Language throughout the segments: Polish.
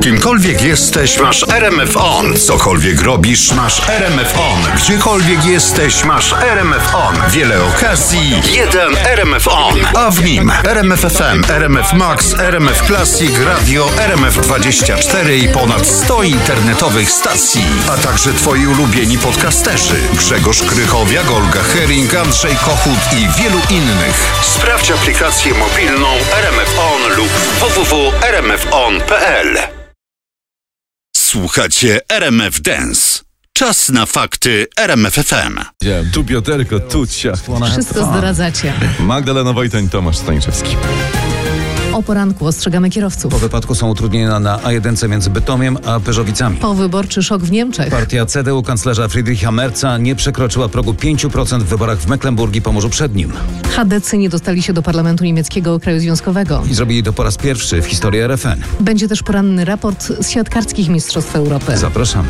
Kimkolwiek jesteś, masz RMF On. Cokolwiek robisz, masz RMF On. Gdziekolwiek jesteś, masz RMF On. Wiele okazji, jeden RMF On. A w nim RMF FM, RMF Max, RMF Classic, Radio, RMF24 i ponad 100 internetowych stacji. A także twoi ulubieni podcasterzy. Grzegorz Krychowiak, Olga Hering, Andrzej Kochut i wielu innych. Sprawdź aplikację mobilną RMF On lub www.rmfon.pl. Słuchacie RMF Dance. Czas na fakty RMF FM. Tu bioderko, tu ciach. Wszystko zdradzacie. Magdalena Wojtań, Tomasz Staniszewski. O poranku ostrzegamy kierowców. Po wypadku są utrudnienia na A1 między Bytomiem a Pyrzowicami. Powyborczy szok w Niemczech. Partia CDU kanclerza Friedricha Merza nie przekroczyła progu 5% w wyborach w Mecklenburgii i Pomorzu Przednim. Chadecy nie dostali się do parlamentu niemieckiego kraju związkowego. I zrobili to po raz pierwszy w historii RFN. Będzie też poranny raport z siatkarskich Mistrzostw Europy. Zapraszamy.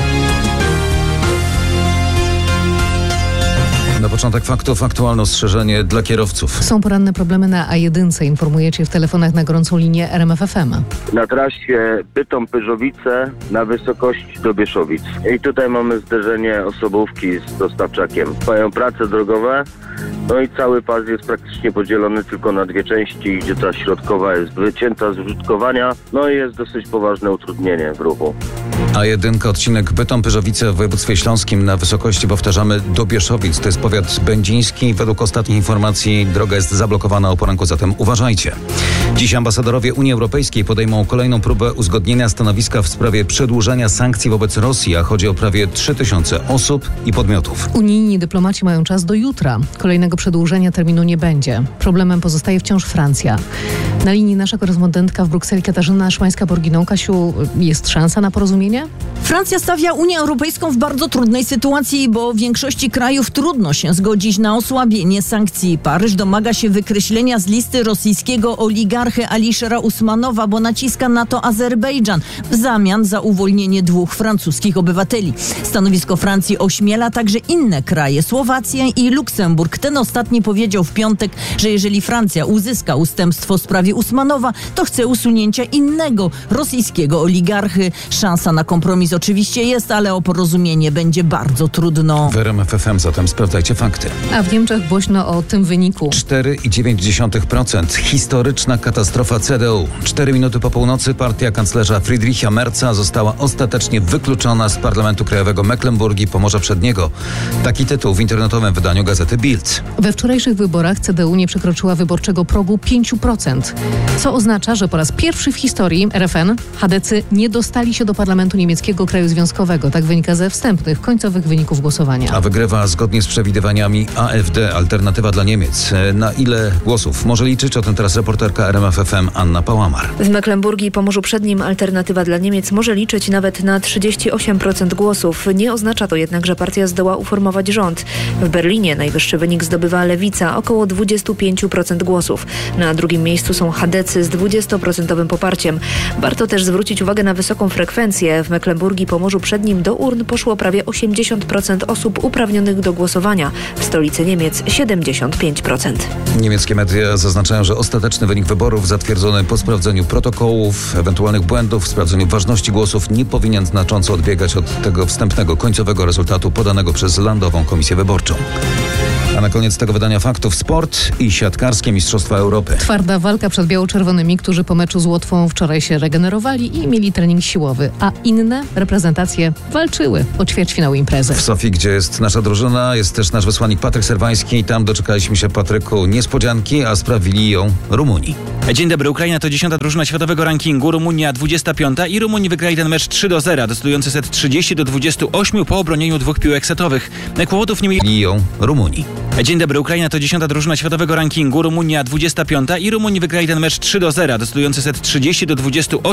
Na początek faktów aktualne ostrzeżenie dla kierowców. Są poranne problemy na A1. Informujecie w telefonach na gorącą linię RMF FM. Na trasie Bytom-Pyrzowice na wysokość Dobieszowic. I tutaj mamy zderzenie osobówki z dostawczakiem. Trwają prace drogowe, no i cały pas jest praktycznie podzielony tylko na dwie części, gdzie ta środkowa jest wycięta z użytkowania, no i jest dosyć poważne utrudnienie w ruchu. A1 odcinek Bytom-Pyrzowice w województwie śląskim na wysokości, powtarzamy, Dobieszowic. To jest powiat będziński. Według ostatnich informacji droga jest zablokowana o poranku, zatem uważajcie. Dziś ambasadorowie Unii Europejskiej podejmą kolejną próbę uzgodnienia stanowiska w sprawie przedłużenia sankcji wobec Rosji, a chodzi o prawie 3000 osób i podmiotów. Unijni dyplomaci mają czas do jutra. Kolejnego przedłużenia terminu nie będzie. Problemem pozostaje wciąż Francja. Na linii nasza korespondentka w Brukseli Katarzyna Szymańska-Borginą. Kasiu, jest szansa na porozumienie? Francja stawia Unię Europejską w bardzo trudnej sytuacji, bo w większości krajów trudno się zgodzić na osłabienie sankcji. Paryż domaga się wykreślenia z listy rosyjskiego oligarchy Alisera Usmanowa, bo naciska na to Azerbejdżan w zamian za uwolnienie 2 francuskich obywateli. Stanowisko Francji ośmiela także inne kraje, Słowację i Luksemburg. Ten ostatni powiedział w piątek, że jeżeli Francja uzyska ustępstwo w sprawie Usmanowa, to chce usunięcia innego rosyjskiego oligarchy. Szansa na kompromis oczywiście jest, ale o porozumienie będzie bardzo trudno. W RMF FM zatem sprawdzajcie fakty. A w Niemczech głośno o tym wyniku. 4,9%. Historyczna katastrofa CDU. 4 minuty po północy partia kanclerza Friedricha Merza została ostatecznie wykluczona z Parlamentu Krajowego Mecklenburgii i Pomorza Przedniego. Taki tytuł w internetowym wydaniu gazety Bild. We wczorajszych wyborach CDU nie przekroczyła wyborczego progu 5%, co oznacza, że po raz pierwszy w historii RFN chadecy nie dostali się do parlamentu niemieckiego kraju związkowego. Tak wynika ze wstępnych, końcowych wyników głosowania. A wygrywa zgodnie z przewidywaniami AfD, Alternatywa dla Niemiec. Na ile głosów może liczyć? O tym teraz reporterka RMF FM Anna Pałamar. W Mecklenburgii i Pomorzu Przednim Alternatywa dla Niemiec może liczyć nawet na 38% głosów. Nie oznacza to jednak, że partia zdoła uformować rząd. W Berlinie najwyższy wynik zdobywa Lewica, około 25% głosów. Na drugim miejscu są chadecy z 20% poparciem. Warto też zwrócić uwagę na wysoką frekwencję. W Mecklenburgii i Pomorzu Przednim do urn poszło prawie 80% osób uprawnionych do głosowania. W stolicy Niemiec 75%. Niemieckie media zaznaczają, że ostateczny wynik wyborów zatwierdzony po sprawdzeniu protokołów, ewentualnych błędów, sprawdzeniu ważności głosów nie powinien znacząco odbiegać od tego wstępnego, końcowego rezultatu podanego przez Landową Komisję Wyborczą. A na koniec tego wydania faktów sport i siatkarskie Mistrzostwa Europy. Twarda walka przed biało-czerwonymi, którzy po meczu z Łotwą wczoraj się regenerowali i mieli trening siłowy, a inne reprezentacje walczyły o ćwierćfinał imprezy. W Sofii, gdzie jest nasza drużyna, jest też nasz wysłannik Patryk Serwański. Tam doczekaliśmy się, Patryku, niespodzianki, a sprawili ją Rumuni. Dzień dobry. Ukraina to 10. drużyna światowego rankingu, Rumunia 25. i Rumuni wygrali ten mecz 3-0, decydujący set 30-28 po obronieniu 2 piłek setowych. Kłopotów nie mieli ją Rumuni. Dzień dobry. Ukraina to 10. drużyna światowego rankingu, Rumunia 25. i Rumuni wygrali ten mecz 3-0, decydujący set 30-28